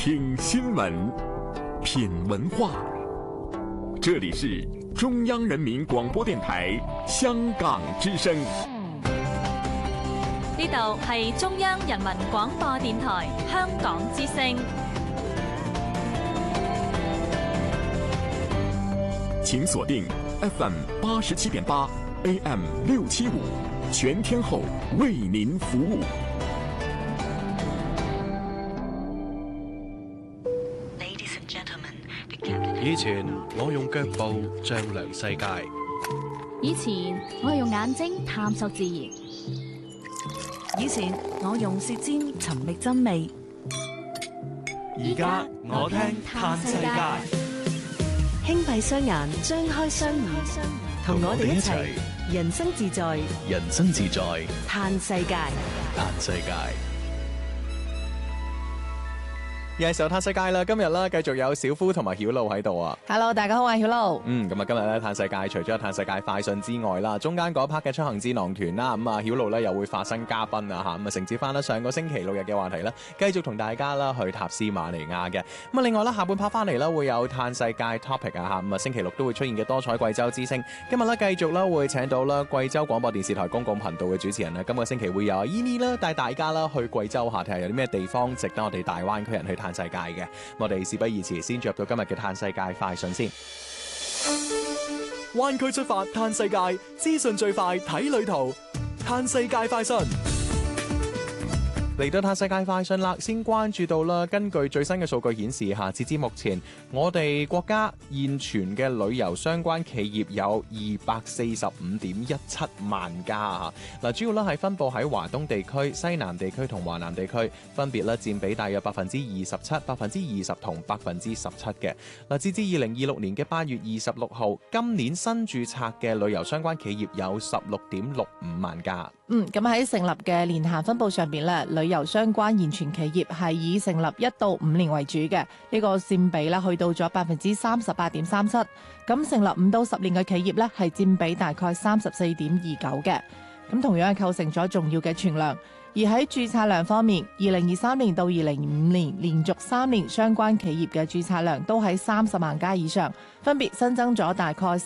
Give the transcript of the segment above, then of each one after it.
听新闻，品文化。这里是中央人民广播電台香港之聲。 呢度係中央人民廣播電台香港之聲。 請鎖定 FM 87.8 AM 675，全天候為您服務。 以前我用腳步丈量世界， 以前我係用眼睛探索自然， 以前我用舌尖尋覓真味， 而家我聽嘆世界。 輕閉雙眼，張開雙耳，同我哋一齊人生自在， 人生自在， 嘆世界， 嘆世界。 又係時候嘆世界啦！今日啦，繼續有小夫同埋曉露喺度啊。 Hello， 大家好，我係曉露。 咁啊，今日咧嘆世界，除咗嘆世界快訊之外啦，中間嗰 part 嘅出行智囊團啦，咁啊曉露咧又會化身嘉賓啊吓，咁啊承接翻啦上個星期六日嘅話題啦，繼續同大家啦去塔斯馬尼亞嘅。咁啊，另外啦，下半 part 翻嚟啦，會有嘆世界 topic 啊吓，咁啊星期六都會出現嘅多彩貴州之聲。今日咧繼續啦會請到啦貴州廣播電視台公共頻道嘅主持人啦，今個星期會有阿伊妮啦帶大家啦去貴州下睇下有啲咩地方值得我哋大灣區人去嘆世界嘅。我哋事不宜遲，先進入到今日嘅嘆世界快訊先。 灣區出發嘆世界，資訊最快睇旅途，嘆世界快訊。 嚟到嘆世界快訊啦，先關注到啦。根據最新嘅數據顯示下，截至目前，我哋國家現存嘅旅遊相關企業有245.17萬家嗱，主要咧係分佈喺華東地區、西南地區同華南地區，分別咧佔比大約27%、20%同17%嘅。嗱，截至2026年嘅8月26號，今年新註冊嘅旅遊相關企業有16.65萬家。 咁喺成立嘅年限分佈上邊咧，旅遊相關現存企業係以成立1到5年為主嘅，呢個佔比咧去到咗38.37%。咁成立5到10年嘅企業咧係佔比大概34.29%嘅。咁同樣係構成咗重要嘅存量。而喺註冊量方面，2023年到2025年連續3年相關企業嘅註冊量都喺30萬家以上，分別新增咗大概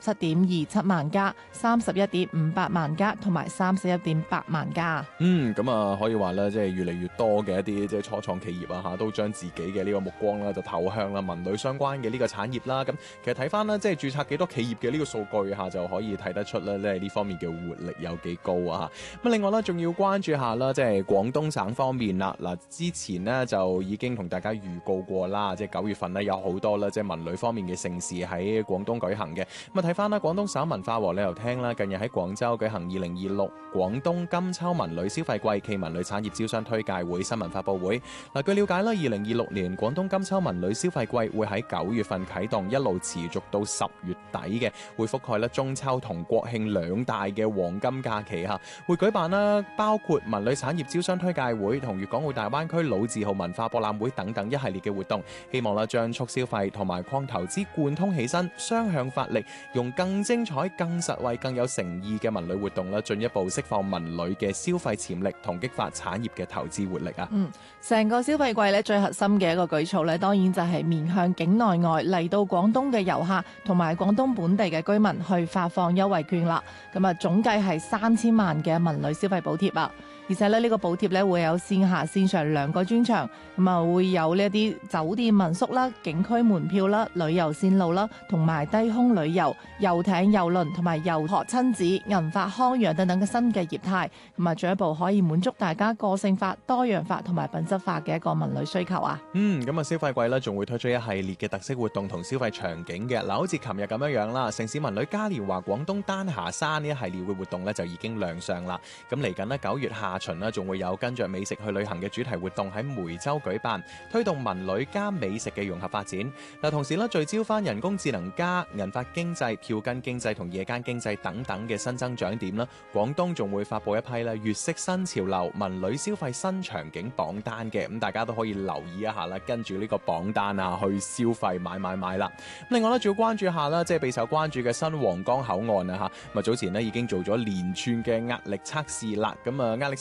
37.27萬家、31.58萬家同埋31.8萬家。 咁啊可以話咧，即係越嚟越多嘅一啲即係初創企業啊嚇，都將自己嘅呢個目光啦就投向啦文旅相關嘅呢個產業啦。咁其實睇翻啦，即係註冊幾多企業嘅呢個數據嚇，就可以睇得出咧，即係呢方面嘅活力有幾高啊嚇。咁另外咧，仲要關注下啦，即係廣東省方面啦。嗱，之前呢就已經同大家預告過啦，即係9月份呢有好多啦，即係文旅方面嘅盛事喺廣東舉行嘅。咁啊睇翻啦，廣東省文化和旅遊廳啦，近日喺廣州舉行2026廣東金秋文旅消費季暨文旅產業招商推介會新聞發佈會。嗱，據了解啦，2026年廣東金秋文旅消費季會喺9月份啟動，一路持續到10月底嘅，會覆蓋啦中秋同國慶兩大嘅黃金假期嚇，會舉辦啦包括文旅產業招商推介會同粵港澳大灣區老字號文化博覽會等等一系列嘅活動，希望啦將促消費同埋擴投資貫通起身，雙向發力，用更精彩、更實惠、更有誠意嘅文旅活動啦，進一步釋放文旅嘅消費潛力同激發產業嘅投資活力啊！ 成個消費季咧最核心嘅一個舉措咧，當然就係面向境內外嚟到廣東嘅遊客同埋廣東本地嘅居民去發放優惠券啦。咁啊，總計係3000萬嘅文旅消費補貼啊！而且咧呢個補貼咧會有線下線上2個專場，咁啊會有呢一啲酒店民宿啦、景區門票啦、旅遊線路啦，同埋低空旅遊、遊艇、郵輪同埋遊學親子、銀髮康養等等嘅新嘅業態，咁啊進一步可以滿足大家個性化、多樣化同埋品質化嘅一個文旅需求啊！ 咁啊消費季咧仲會推出一系列嘅特色活動同消費場景嘅，嗱好似琴日咁樣啦，城市文旅嘉年華廣東丹霞山呢一系列嘅活動咧就已經亮相啦。咁嚟緊呢9月下旬啦，仲會有跟着美食去旅行嘅主題活動喺梅州舉辦，推動文旅加美食嘅融合發展。嗱，同時咧聚焦翻人工智能加銀髮經濟、票根經濟同夜間經濟等等嘅新增長點啦。廣東仲會發布一批咧粵式新潮流文旅消費新場景榜單嘅，咁大家都可以留意一下啦，跟住呢個榜單啊去消費買啦。另外咧，仲要關注下啦，即係備受關注嘅新皇崗口岸啊嚇，咁早前咧已經做咗連串嘅壓力測試啦，咁壓力測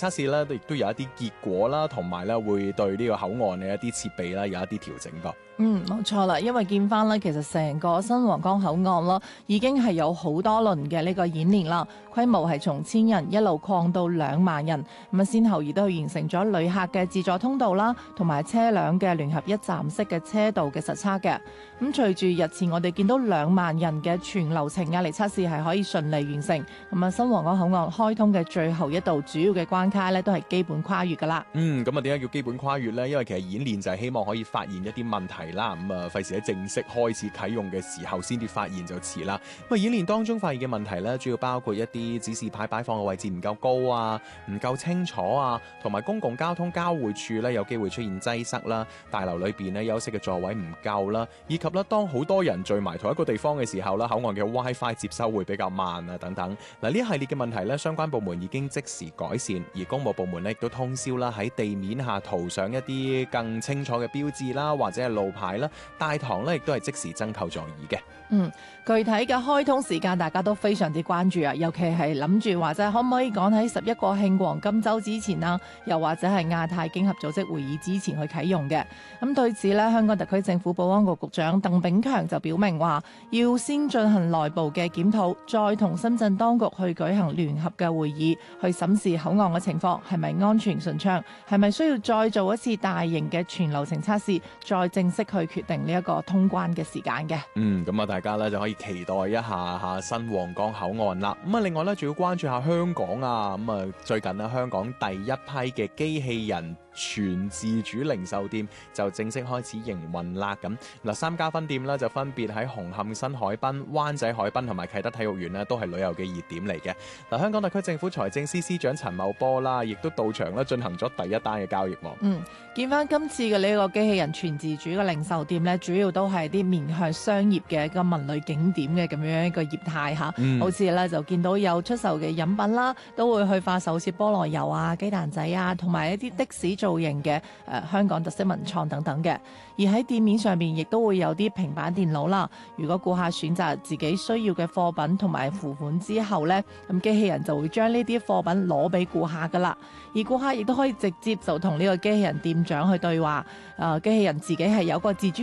測試咧，亦都有一啲結果啦，同埋咧會對呢個口岸嘅一啲設備啦有一啲調整噃。 冇錯啦，因為見翻咧，其實成個新皇崗口岸咯，已經係有好多輪嘅呢個演練啦，規模係從1000人一路擴到2萬人，咁啊先後亦都完成咗旅客嘅自助通道啦，同埋車輛嘅聯合一站式嘅車道嘅實測嘅。咁隨住日前我哋見到2萬人嘅全流程壓力測試係可以順利完成，咁啊新皇崗口岸開通嘅最後一道主要嘅關卡咧，都係基本跨越噶啦。 咁啊點解叫基本跨越呢？因為其實演練就係希望可以發現一啲問題啦，咁啊費事喺正式開始啟用嘅時候先至發現就遲啦。咁啊演練當中發現嘅問題咧，主要包括一啲指示牌擺放嘅位置唔夠高啊，唔夠清楚啊，同埋公共交通交匯處咧有機會出現擠塞啦，大樓裏邊咧休息嘅座位唔夠啦，以及咧當好多人聚埋同一個地方嘅時候啦，口岸嘅 WiFi 接收會比較慢啊等等。嗱呢一系列嘅問題咧，相關部門已經即時改善，而公務部門咧亦都通宵啦喺地面下塗上一啲更清楚嘅標誌啦，或者係路牌啦，大堂咧亦都係即時增購座椅嘅。 具體嘅開通時間大家都非常之關注啊，尤其係諗住或者可唔可以趕喺11國慶黃金週之前啊，又或者係亞太經合組織會議之前去啟用嘅。咁對此呢，香港特區政府保安局局長鄧炳強就表明話，要先進行內部嘅檢討，再同深圳當局去舉行聯合嘅會議，去審視口岸嘅情況係咪安全順暢，係咪需要再做一次大型嘅全流程測試，再正式去決定呢一個通關嘅時間嘅。 咁啊，大家咧就可以期待一下新皇崗口岸啦。咁啊，另外咧仲要關注下香港啊。咁啊，最近咧香港第一批嘅機器人全自主零售店就正式開始營運啦。咁嗱，3家分店咧就分別喺紅磡新海濱、灣仔海濱同埋啟德體育園咧，都係旅遊嘅熱點嚟嘅。嗱，香港特區政府財政司司長陳茂波啦，亦都到場咧進行咗第一單嘅交易。 見翻今次嘅呢個機器人全自主嘅零售店咧，主要都係啲面向商業嘅一個文旅景點嘅咁樣一個業態嚇。好似咧就見到有出售嘅飲品啦，都會去發售好似菠蘿油啊、雞蛋仔啊，同埋一啲的士造型嘅香港特色文創等等嘅。而喺店面上面亦都會有啲平板電腦啦。如果顧客選擇自己需要嘅貨品同埋付款之後呢，咁機器人就會將呢啲貨品攞俾顧客噶啦。而顧客亦都可以直接就同呢個機器人店長去對話。機器人自己係有個自主